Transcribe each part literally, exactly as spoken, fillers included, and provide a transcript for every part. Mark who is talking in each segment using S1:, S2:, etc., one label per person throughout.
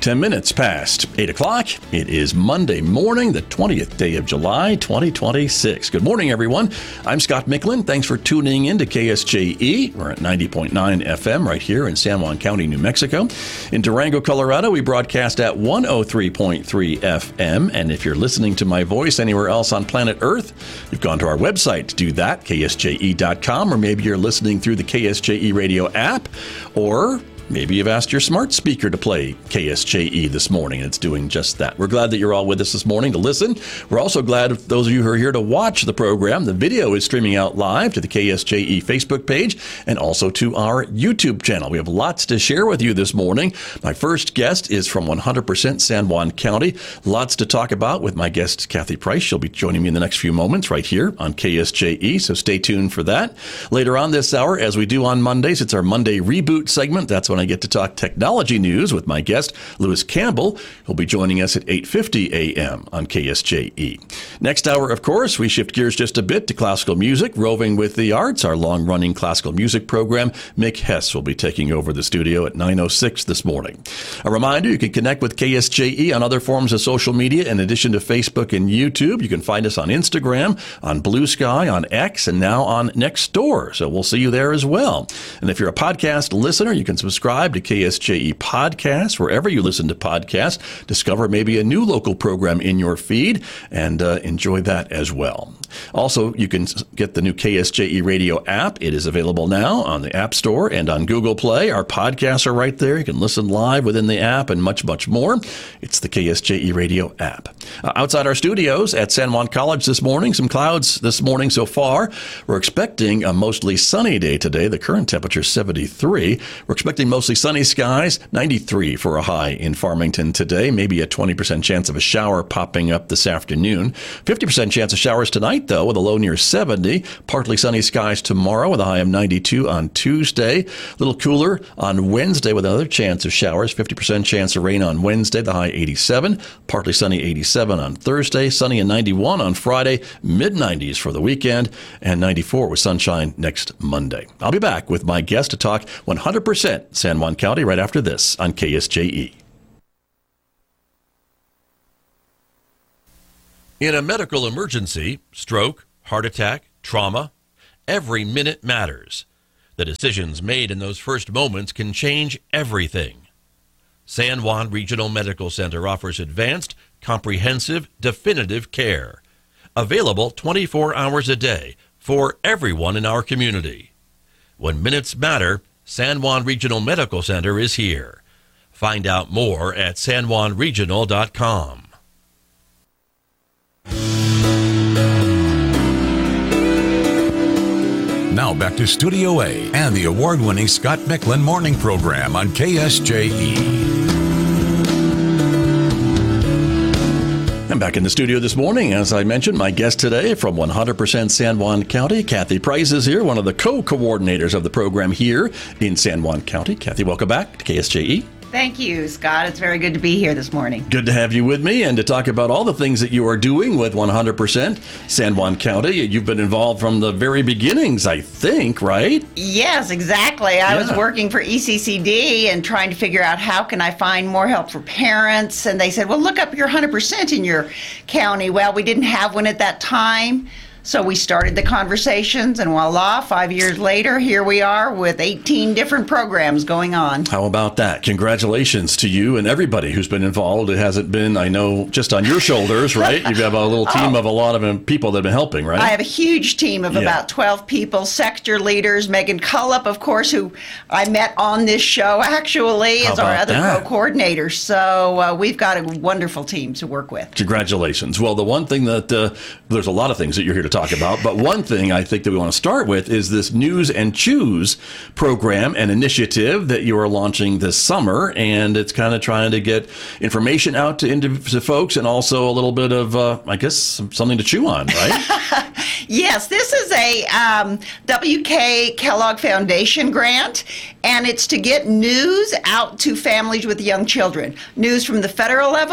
S1: Ten minutes past eight o'clock. It is Monday morning, the twentieth day of July, twenty twenty-six. Good morning, everyone. I'm Scott Micklin. Thanks for tuning in to K S J E. We're at ninety point nine F M right here in San Juan County, New Mexico. In Durango, Colorado, we broadcast at one oh three point three F M. And if you're listening to my voice anywhere else on planet Earth, you've gone to our website to do that, K S J E dot com, or maybe you're listening through the K S J E radio app, or maybe you've asked your smart speaker to play K S J E this morning, and it's doing just that. We're glad that you're all with us this morning to listen. We're also glad if those of you who are here to watch the program. The video is streaming out live to the K S J E Facebook page and also to our YouTube channel. We have lots to share with you this morning. My first guest is from one hundred percent San Juan County. Lots to talk about with my guest, Kathy Price. She'll be joining me in the next few moments right here on K S J E, so stay tuned for that. Later on this hour, as we do on Mondays, it's our Monday Reboot segment. That's when I get to talk technology news with my guest, Lewis Campbell. He'll be joining us at eight fifty A M on K S J E. Next hour, of course, we shift gears just a bit to classical music, Roving with the Arts, our long-running classical music program. Mick Hess will be taking over the studio at nine oh six this morning. A reminder, you can connect with K S J E on other forms of social media in addition to Facebook and YouTube. You can find us on Instagram, on Blue Sky, on X, and now on Nextdoor. So we'll see you there as well. And if you're a podcast listener, you can subscribe to K S J E Podcast, wherever you listen to podcasts. Discover maybe a new local program in your feed and uh, enjoy that as well. Also, you can get the new K S J E Radio app. It is available now on the App Store and on Google Play. Our podcasts are right there. You can listen live within the app and much, much more. It's the K S J E Radio app. Uh, outside our studios at San Juan College this morning, some clouds this morning so far. We're expecting a mostly sunny day today. The current temperature is seventy-three. We're expecting mostly sunny skies, ninety-three for a high in Farmington today. Maybe a twenty percent chance of a shower popping up this afternoon. fifty percent chance of showers tonight, though, with a low near seventy. Partly sunny skies tomorrow with a high of ninety-two on Tuesday. A little cooler on Wednesday with another chance of showers. fifty percent chance of rain on Wednesday, the high eighty-seven. Partly sunny eighty-seven on Thursday. Sunny and ninety-one on Friday. mid nineties for the weekend. And ninety-four with sunshine next Monday. I'll be back with my guest to talk one hundred percent San Juan County right after this on K S J E. In a medical emergency, stroke, heart attack, trauma, every minute matters. The decisions made in those first moments can change everything. San Juan Regional Medical Center offers advanced, comprehensive, definitive care. Available twenty-four hours a day for everyone in our community. When minutes matter, San Juan Regional Medical Center is here. Find out more at san juan regional dot com.
S2: Now back to Studio A and the award-winning Scott Micklin Morning Program on K S J E.
S1: I'm back in the studio this morning. As I mentioned, my guest today from one hundred percent San Juan County, Kathy Price, is here, one of the co-coordinators of the program here in San Juan County. Kathy, welcome back to K S J E.
S3: Thank you, Scott. It's very good to be here this morning.
S1: Good to have you with me and to talk about all the things that you are doing with one hundred percent San Juan County. You've been involved from the very beginnings, I think, right?
S3: Yes, exactly. I
S1: Yeah.
S3: was working for E C C D and trying to figure out how can I find more help for parents. And they said, well, look up your one hundred percent in your county. Well, we didn't have one at that time. So we started the conversations, and voila, five years later, here we are with eighteen different programs going on.
S1: How about that? Congratulations to you and everybody who's been involved. It hasn't been, I know, just on your shoulders, right? You have a little team
S3: Oh.
S1: of a lot of um, people that have been helping, right?
S3: I have a huge team of
S1: Yeah.
S3: about twelve people, sector leaders. Megan Cullup, of course, who I met on this show, actually,
S1: How
S3: is our
S1: about
S3: other
S1: that?
S3: co-coordinator. So uh, we've got a wonderful team to work with.
S1: Congratulations. Well, the one thing that, uh, there's a lot of things that you're here to talk about, but one thing I think that we want to start with is this News and Choose program and initiative that you are launching this summer, and it's kind of trying to get information out to, indiv- to folks and also a little bit of, uh, I guess, some, something to chew on, right?
S3: Yes, this is a um, W K Kellogg Foundation grant, and it's to get news out to families with young children. News from the federal level,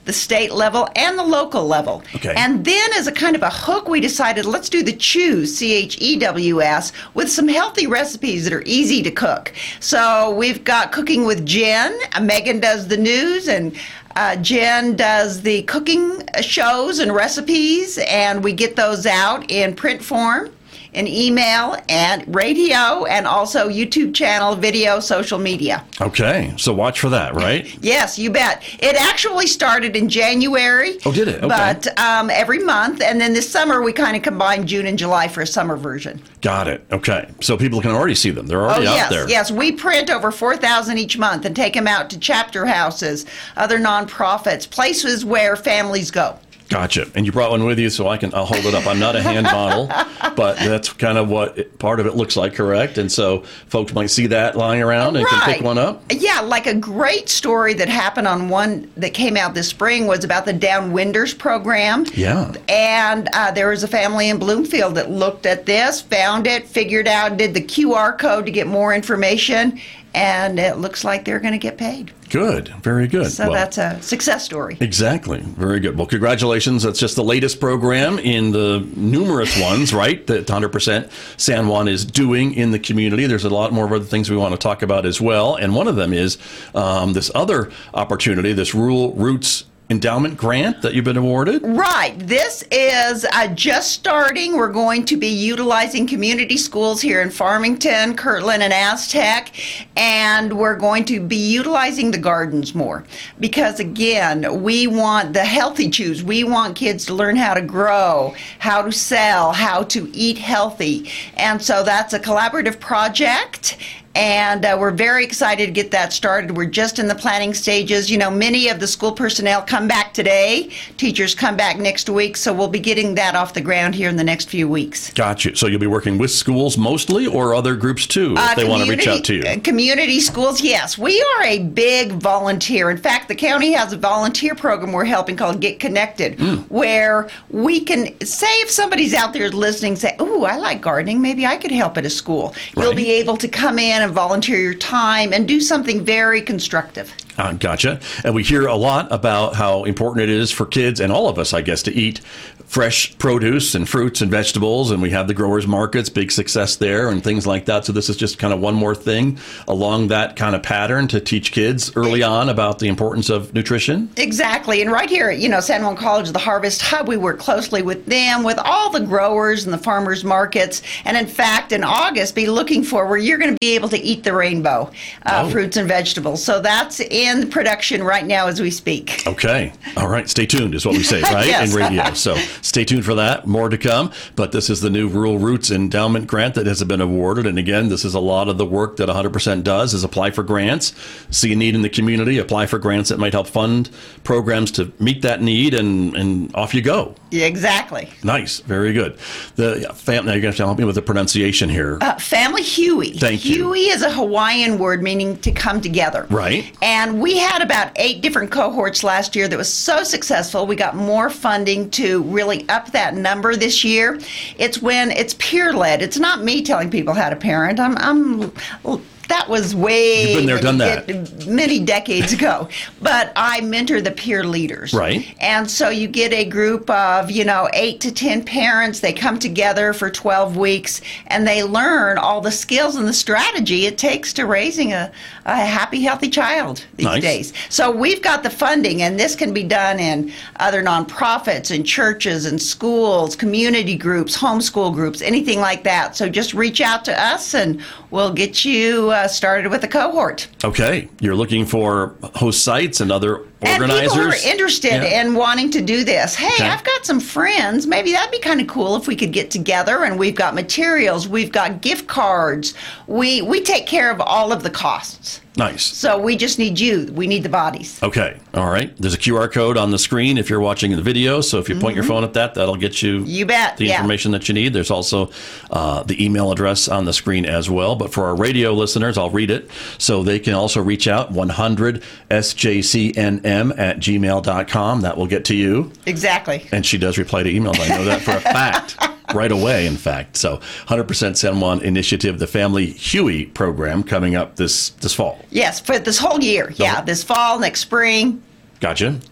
S3: the state level, and the local level.
S1: Okay.
S3: And then as a kind of a hook, we decided let's do the Chews, C H E W S, with some healthy recipes that are easy to cook. So we've got Cooking with Jen. Megan does the news, and Uh, Jen does the cooking shows and recipes, and we get those out in print form, in email, and radio, and also YouTube channel, video, social media.
S1: Okay, so watch for that, right?
S3: Yes, you bet. It actually started in January.
S1: Oh, did it? Okay.
S3: But um, every month, and then this summer we kind of combined June and July for a summer version.
S1: Got it. Okay, so people can already see them. They're already
S3: oh,
S1: out
S3: yes,
S1: there.
S3: Yes, we print over four thousand each month and take them out to chapter houses, other nonprofits, places where families go.
S1: Gotcha. And you brought one with you, so I can. I'll hold it up. I'm not a hand model, but that's kind of what it, part of it looks like, correct? And so folks might see that lying around and
S3: right.
S1: can pick one up.
S3: Yeah, like a great story that happened on one that came out this spring was about the Downwinders program.
S1: Yeah.
S3: And uh, there was a family in Bloomfield that looked at this, found it, figured out, did the Q R code to get more information, and it looks like they're going to get paid.
S1: Good. Very good.
S3: So
S1: Well,
S3: that's a success story.
S1: Exactly. Very good. Well, congratulations. That's just the latest program in the numerous ones, right, that one hundred percent San Juan is doing in the community. There's a lot more of other things we want to talk about as well. And one of them is um, this other opportunity, this Rural Roots Endowment Grant that you've been awarded?
S3: Right. This is uh, just starting. We're going to be utilizing community schools here in Farmington, Kirtland, and Aztec, and we're going to be utilizing the gardens more because, again, we want the healthy chews. We want kids to learn how to grow, how to sell, how to eat healthy, and so that's a collaborative project. And uh, we're very excited to get that started. We're just in the planning stages. You know, many of the school personnel come back today. Teachers come back next week. So we'll be getting that off the ground here in the next few weeks.
S1: Gotcha. So you'll be working with schools mostly or other groups too, if
S3: Uh,
S1: they want to reach
S3: community-
S1: out to you?
S3: uh, Community schools, yes. We are a big volunteer. In fact, the county has a volunteer program we're helping called Get Connected, where we can say if somebody's out there listening, say, ooh, I like gardening. Maybe I could help at a school. You'll
S1: Right.
S3: be able to come in and volunteer your time and do something very constructive.
S1: Uh, gotcha. And we hear a lot about how important it is for kids and all of us, I guess, to eat fresh produce and fruits and vegetables. And we have the growers markets, big success there and things like that. So this is just kind of one more thing along that kind of pattern to teach kids early on about the importance of nutrition.
S3: Exactly. And right here at, you know, San Juan College, the Harvest Hub, we work closely with them, with all the growers and the farmers markets. And in fact, in August, be looking for where you're going to be able to eat the rainbow uh,
S1: Oh.
S3: fruits and vegetables. So that's in production right now as we speak.
S1: Okay. All right. Stay tuned is what we say, right?
S3: Yes.
S1: In radio. So stay tuned for that. More to come. But this is the new Rural Roots Endowment Grant that has been awarded. And again, this is a lot of the work that one hundred percent does is apply for grants, see a need in the community, apply for grants that might help fund programs to meet that need, and, and off you go.
S3: Yeah, exactly.
S1: Nice. Very good. The fam- now you're going to have to help me with the pronunciation here.
S3: Uh, family Huey.
S1: Thank you.
S3: Huey is a Hawaiian word meaning to come together.
S1: Right.
S3: And we had about eight different cohorts last year that was so successful. We got more funding to really up that number this year. It's when it's peer led. It's not me telling people how to parent. I'm, I'm that was way
S1: You've been there, done
S3: many,
S1: that.
S3: many decades ago. But I mentor the peer leaders.
S1: Right.
S3: And so you get a group of, you know, eight to ten parents. They come together for twelve weeks and they learn all the skills and the strategy it takes to raising a, a happy, healthy child these
S1: Nice.
S3: days. So we've got the funding, and this can be done in other nonprofits and churches and schools, community groups, homeschool groups, anything like that. So just reach out to us and we'll get you uh, started with a cohort.
S1: Okay. You're looking for host sites and other organizers.
S3: And people who are interested
S1: Yeah.
S3: in wanting to do this. Hey,
S1: Okay.
S3: I've got some friends. Maybe that'd be kind of cool if we could get together, and we've got materials, we've got gift cards. We we take care of all of the costs.
S1: Nice.
S3: So we just need you. We need the bodies.
S1: Okay. All right. There's a Q R code on the screen if you're watching the video. So if you point your phone at that, that'll get you,
S3: You bet,
S1: the
S3: yeah.
S1: information that you need. There's also uh, the email address on the screen as well. But for our radio listeners, I'll read it. So they can also reach out one hundred S J C N M at gmail dot com. That will get to you.
S3: Exactly.
S1: And she does reply to emails. I know that for a fact. Right away, in fact. So one hundred percent San Juan Initiative, the Family Huey program coming up this, this fall.
S3: Yes, for this whole year. Yeah, this fall, next spring.
S1: Gotcha.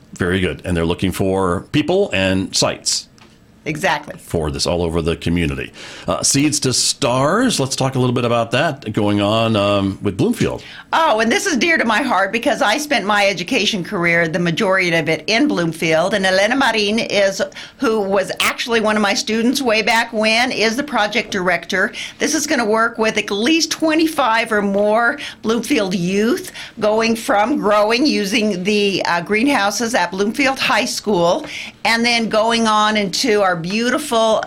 S1: Very good. And they're looking for people and sites
S3: Exactly.
S1: for this all over the community. Uh, Seeds to Stars, let's talk a little bit about that going on um, with Bloomfield.
S3: Oh, and this is dear to my heart because I spent my education career, the majority of it, in Bloomfield. And Elena Marin is, who was actually one of my students way back when, is the project director. This is going to work with at least twenty-five or more Bloomfield youth, going from growing using the uh, greenhouses at Bloomfield High School, and then going on into our beautiful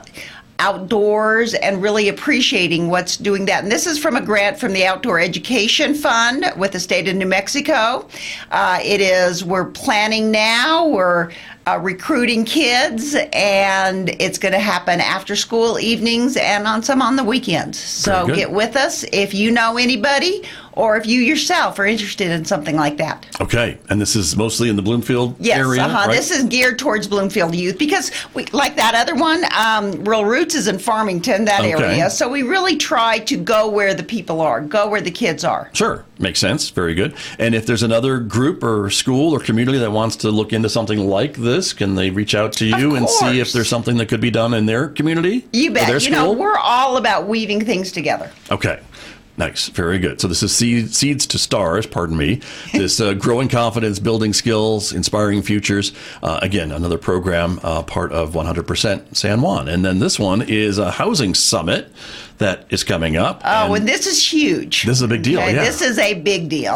S3: outdoors and really appreciating what's doing that. And this is from a grant from the Outdoor Education Fund with the state of New Mexico. Uh, it is, we're planning now, we're uh, recruiting kids, and it's going to happen after school evenings and on some on the weekends. So get with us if you know anybody or if you yourself are interested in something like that.
S1: Okay, and this is mostly in the Bloomfield
S3: yes,
S1: area,
S3: uh-huh.
S1: right?
S3: This is geared towards Bloomfield youth because, we, like that other one, um, Rural Roots is in Farmington, that
S1: Okay.
S3: area. So we really try to go where the people are, go where the kids are.
S1: Sure, makes sense. Very good. And if there's another group or school or community that wants to look into something like this, can they reach out to you
S3: Of
S1: and see if
S3: course.
S1: there's something that could be done in their community?
S3: You
S1: or their
S3: bet. You know,
S1: school?
S3: we're all about weaving things together.
S1: Okay. Nice. Very good. So this is Seed, Seeds to Stars, pardon me. This uh, growing confidence, building skills, inspiring futures. Uh, again, another program, uh, part of one hundred percent San Juan. And then this one is a housing summit that is coming up.
S3: Oh, and this is huge.
S1: This is a big deal,
S3: Okay,
S1: yeah.
S3: This is a big deal.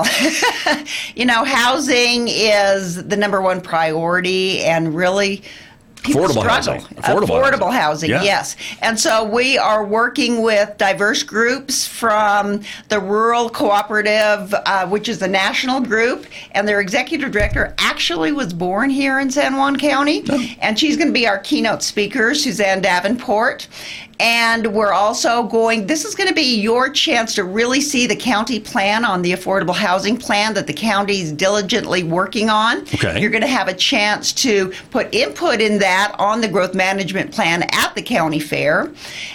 S3: You know, housing is the number one priority, and really people
S1: Affordable
S3: struggle.
S1: housing. Affordable
S3: Affordable
S1: housing.
S3: housing,
S1: Yeah.
S3: yes. And so we are working with diverse groups from the Rural Cooperative, uh, which is a national group, and their executive director actually was born here in San Juan County, and she's going to be our keynote speaker, Suzanne Davenport. And we're also going, this is going to be your chance to really see the county plan on the affordable housing plan that the county is diligently working on.
S1: Okay.
S3: You're going to have a chance to put input in that on the growth management plan at the county fair.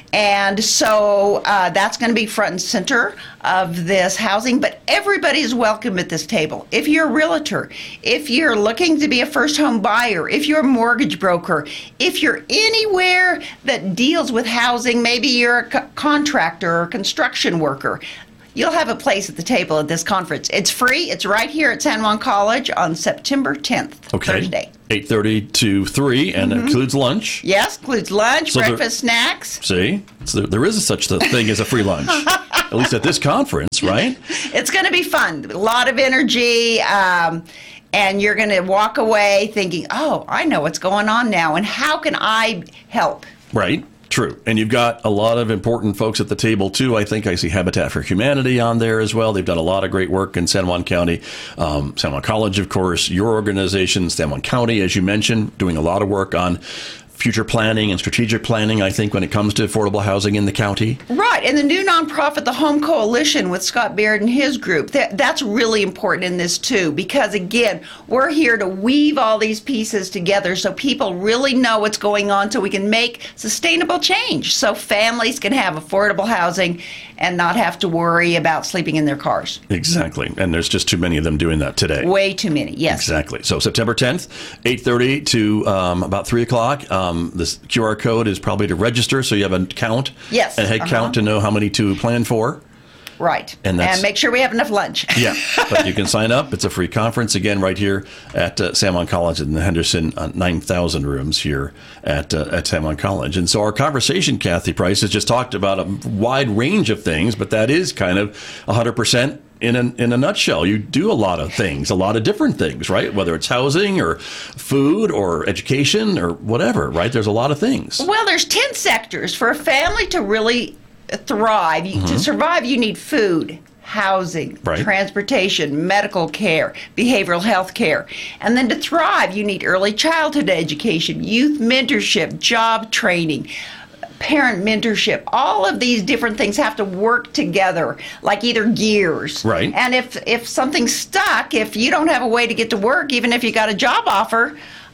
S3: And so uh, that's going to be front and center of this housing, but everybody is welcome at this table. If you're a realtor, if you're looking to be a first home buyer, if you're a mortgage broker, if you're anywhere that deals with housing, maybe you're a co- contractor or construction worker, you'll have a place at the table at this conference. It's free. It's right here at San Juan College on September tenth,
S1: Okay.
S3: Thursday.
S1: eight thirty to three, and it includes lunch.
S3: Yes, includes lunch,
S1: So there-
S3: breakfast, snacks.
S1: See? So there is such a thing as a free lunch, at least at this conference, right?
S3: It's going to be fun. A lot of energy. Um, and you're going to walk away thinking, oh, I know what's going on now. And how can I help?
S1: Right. True. And you've got a lot of important folks at the table, too. I think I see Habitat for Humanity on there as well. They've done a lot of great work in San Juan County. Um, San Juan College, of course, your organization, San Juan County, as you mentioned, doing a lot of work on future planning and strategic planning, I think, when it comes to affordable housing in the county.
S3: Right. And the new nonprofit, the Home Coalition, with Scott Baird and his group, that, that's really important in this, too, because, again, we're here to weave all these pieces together so people really know what's going on so we can make sustainable change so families can have affordable housing and not have to worry about sleeping in their cars.
S1: Exactly. And there's just too many of them doing that today.
S3: Way too many, yes.
S1: Exactly. So September tenth, eight thirty to um, about three o'clock. Um, this Q R code is probably to register, so you have a count,
S3: Yes,
S1: a head
S3: uh-huh.
S1: count to know how many to plan for.
S3: Right.
S1: And that's-
S3: make sure we have enough lunch.
S1: Yeah, but you can sign up. It's a free conference, again, right here at uh, San Juan College in the Henderson, uh, nine thousand rooms here at uh, at San Juan College. And so our conversation, Kathy Price, has just talked about a wide range of things, but that is kind of one hundred percent in a, in a nutshell. You do a lot of things, a lot of different things, right? Whether it's housing or food or education or whatever, right? There's a lot of things.
S3: Well, there's ten sectors. For a family to really thrive, you to survive, you need food, housing,
S1: Right.
S3: transportation, medical care, behavioral health care. And then to thrive, you need early childhood education, youth mentorship, job training, parent mentorship. All of these different things have to work together like either gears.
S1: Right.
S3: And if if something's stuck, if you don't have a way to get to work, even if you got a job offer,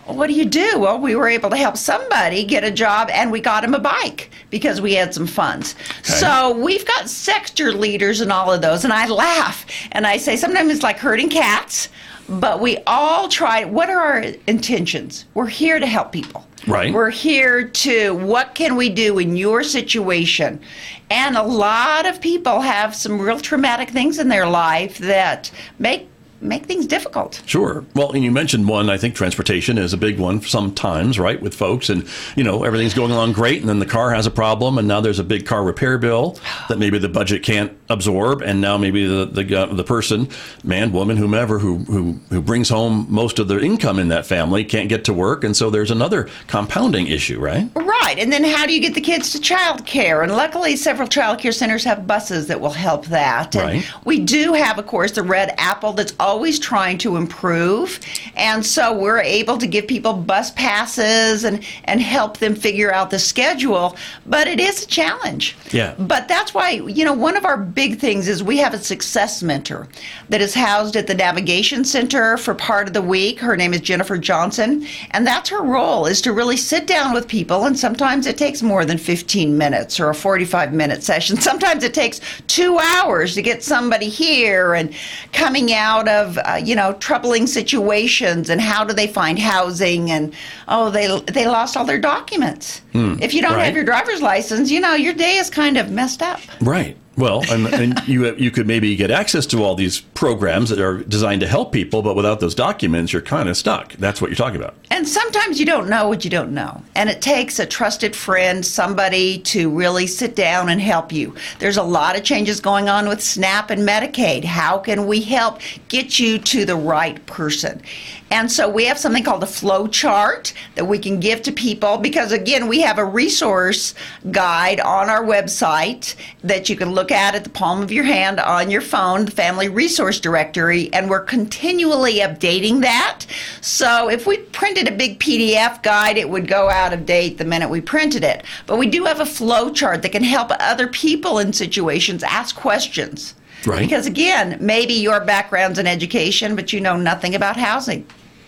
S3: Well, what do you do? Well, we were able to help somebody get a job, and we got him a bike because we had some funds.
S1: Okay.
S3: So we've got sector leaders and all of those, and I laugh and I say sometimes it's like herding cats, but we all try. What are our intentions? We're here to help people.
S1: Right.
S3: We're here to, what can we do in your situation? And a lot of people have some real traumatic things in their life that make make things difficult.
S1: Sure. Well, and you mentioned one, I think transportation is a big one sometimes, right, with folks. And, you know, everything's going along great, and then the car has a problem, and now there's a big car repair bill that maybe the budget can't absorb, and now maybe the the, uh, the person, man, woman, whomever, who, who, who brings home most of their income in that family can't get to work, and so there's another compounding issue, right?
S3: Right. And then how do you get the kids to child care? And luckily, several child care centers have buses that will help that. And
S1: Right.
S3: we do have, of course, the Red Apple that's always trying to improve. And so we're able to give people bus passes and, and help them figure out the schedule. But it is a challenge.
S1: Yeah.
S3: But that's why, you know, one of our big things is we have a success mentor that is housed at the Navigation Center for part of the week. Her name is Jennifer Johnson. And that's her role, is to really sit down with people. And sometimes it takes more than fifteen minutes or a forty-five minute session. Sometimes it takes two hours to get somebody here and coming out of, uh, you know, troubling situations, and how do they find housing, and, oh, they they lost all their documents. If you don't
S1: right.
S3: have your driver's license, you know, your day is kind of messed up.
S1: Right. Well, and, and you you could maybe get access to all these programs that are designed to help people, but without those documents, you're kind of stuck. That's what you're talking about.
S3: And sometimes you don't know what you don't know. And it takes a trusted friend, somebody to really sit down and help you. There's a lot of changes going on with SNAP and Medicaid. How can we help get you to the right person? And so we have something called a flow chart that we can give to people, because, again, we have a resource guide on our website that you can look at at the palm of your hand on your phone, the Family Resource Directory, and we're continually updating that. So if we printed a big P D F guide, it would go out of date the minute we printed it. But we do have a flow chart that can help other people in situations ask questions.
S1: Right.
S3: Because, again, maybe your background's in education, but you know nothing about housing.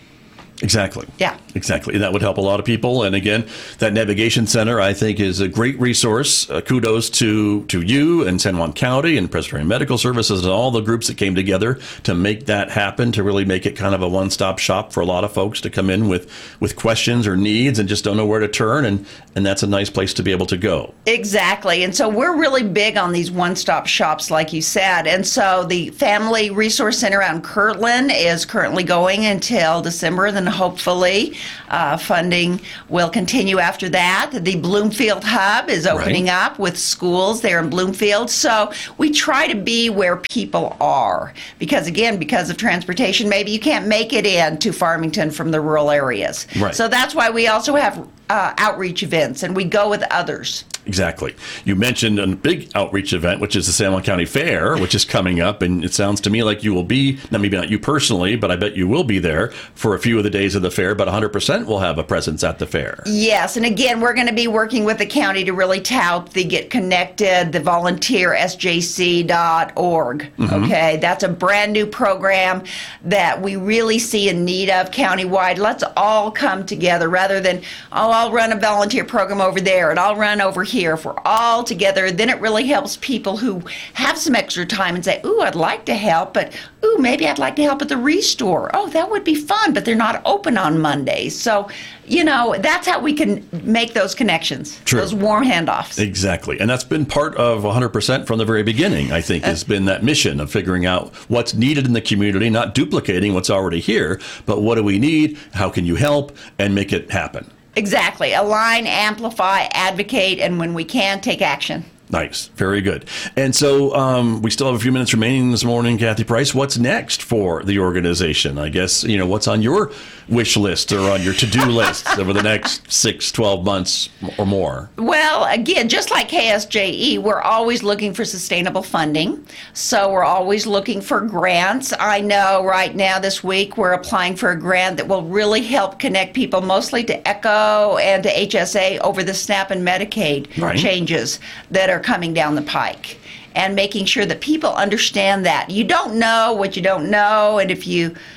S1: Exactly.
S3: Yeah.
S1: Exactly. That would help a lot of people. And again, that Navigation Center, I think, is a great resource. Uh, kudos to, to you and San Juan County and Presbyterian Medical Services and all the groups that came together to make that happen, to really make it kind of a one-stop shop for a lot of folks to come in with, with questions or needs and just don't know where to turn. And, and that's a nice place to be able to go.
S3: Exactly. And so we're really big on these one-stop shops, like you said. And so the Family Resource Center out in Kirtland is currently going until December. Then hopefully uh, funding will continue after that. The Bloomfield Hub is opening
S1: Right.
S3: up with schools there in Bloomfield. So we try to be where people are. Because, again, because of transportation, maybe you can't make it in to Farmington from the rural areas.
S1: Right.
S3: So that's why we also have uh, outreach events, and we go with others.
S1: Exactly. You mentioned a big outreach event, which is the San Juan County Fair, which is coming up. And it sounds to me like you will be, now maybe not you personally, but I bet you will be there for a few of the days of the fair, but one hundred percent will have a presence at the fair.
S3: Yes, and again, we're going to be working with the county to really tout the Get Connected, the volunteer S J C dot org.
S1: Mm-hmm.
S3: Okay, that's a brand new program that we really see a need of countywide. Let's all come together rather than, oh, I'll run a volunteer program over there and I'll run over here. If we're all together, then it really helps people who have some extra time and say, ooh, I'd like to help, but ooh, maybe I'd like to help at the Restore. Oh, that would be fun, but they're not open on Mondays. So, you know, that's how we can make those connections,
S1: True.
S3: those warm handoffs.
S1: Exactly. And that's been part of one hundred percent from the very beginning, I think, has been that mission of figuring out what's needed in the community, not duplicating what's already here, but what do we need, how can you help, and make it happen.
S3: Exactly. Align, amplify, advocate, and when we can, take action.
S1: Nice. Very good. And so um, we still have a few minutes remaining this morning, Kathy Price. What's next for the organization? I guess, you know, what's on your wish list or on your to-do list over the next six, twelve months or more?
S3: Well, again, just like K S J E, we're always looking for sustainable funding. So we're always looking for grants. I know right now this week we're applying for a grant that will really help connect people mostly to ECHO and to H S A over the SNAP and Medicaid
S1: Right.
S3: changes that are coming down the pike, and making sure that people understand that. You don't know what you don't know, and if you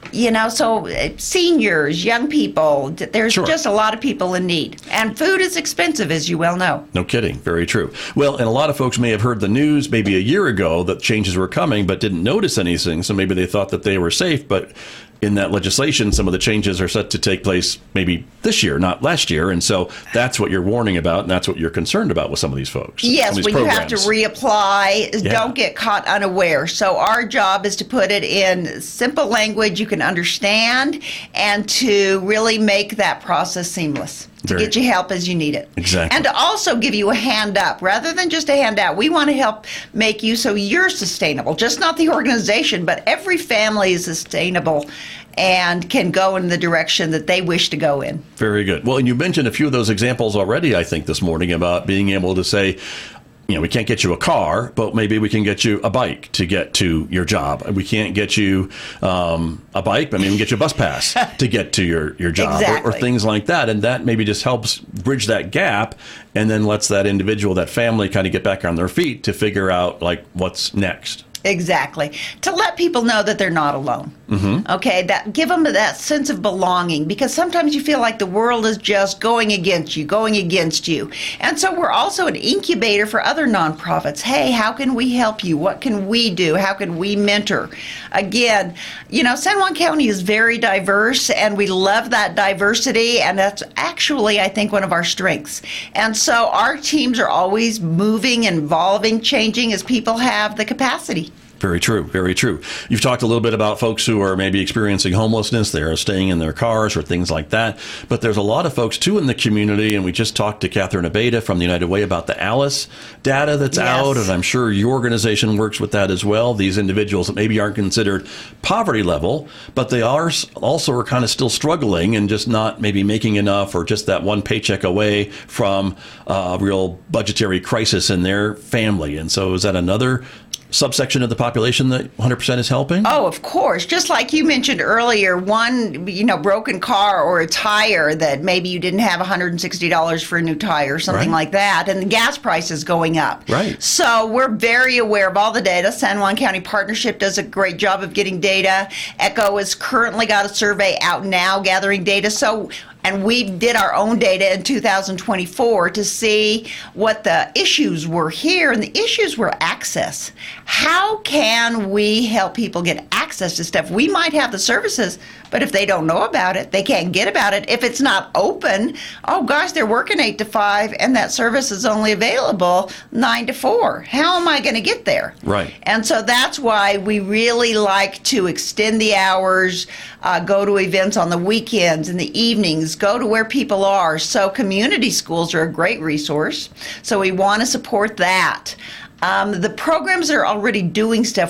S3: You know, so uh, seniors, young people, th- there's
S1: Sure.
S3: just a lot of people in need. And food is expensive, as you well know.
S1: No kidding. Very true. Well, and a lot of folks may have heard the news maybe a year ago that changes were coming, but didn't notice anything. So maybe they thought that they were safe. But in that legislation, some of the changes are set to take place maybe this year, not last year. And so that's what you're warning about, and that's what you're concerned about with some of these folks.
S3: Yes,
S1: some of
S3: when
S1: these
S3: you have to
S1: programs.
S3: reapply,
S1: Yeah.
S3: don't get caught unaware. So our job is to put it in simple language you can understand and to really make that process seamless. To
S1: Very-
S3: get you help as you need it.
S1: Exactly.
S3: And to also give you a hand up rather than just a handout. We want to help make you so you're sustainable, just not the organization, but every family is sustainable and can go in the direction that they wish to go in.
S1: Very good. Well, and you mentioned a few of those examples already, I think, this morning about being able to say, you know, we can't get you a car, but maybe we can get you a bike to get to your job. We can't get you um, a bike, but maybe we can get you a bus pass to get to your, your job, or, or
S3: Exactly.
S1: things like that. And that maybe just helps bridge that gap and then lets that individual, that family kind of get back on their feet to figure out like what's next.
S3: Exactly. To let people know that they're not alone. Mm-hmm. Okay, that give them that sense of belonging, because sometimes you feel like the world is just going against you, going against you. And so we're also an incubator for other nonprofits. Hey, how can we help you? What can we do? How can we mentor? Again, you know, San Juan County is very diverse, and we love that diversity, and that's actually, I think, one of our strengths. And so our teams are always moving, evolving, changing as people have the capacity.
S1: Very true. Very true. You've talked a little bit about folks who are maybe experiencing homelessness. They're staying in their cars or things like that. But there's a lot of folks, too, in the community. And we just talked to Catherine Abeda from the United Way about the ALICE data that's
S3: Yes.
S1: out. And I'm sure your organization works with that as well. These individuals that maybe aren't considered poverty level, but they are s- also are kind of still struggling and just not maybe making enough, or just that one paycheck away from a real budgetary crisis in their family. And so is that another subsection of the population that one hundred percent is helping?
S3: Oh, of course. Just like you mentioned earlier, one, you know, broken car or a tire that maybe you didn't have one hundred sixty dollars for a new tire, something
S1: Right.
S3: like that, and the gas prices going up.
S1: Right.
S3: So we're very aware of all the data. San Juan County Partnership does a great job of getting data. ECHO has currently got a survey out now gathering data. So, and we did our own data in two thousand twenty-four to see what the issues were here, and the issues were access. How can we help people get access to stuff? We might have the services, but if they don't know about it, they can't get about it. If it's not open, oh gosh, they're working eight to five, and that service is only available nine to four. How am I going to get there?
S1: Right.
S3: And so that's why we really like to extend the hours, uh, go to events on the weekends and the evenings, go to where people are. So community schools are a great resource. So we want to support that. Um, the programs that are already doing stuff,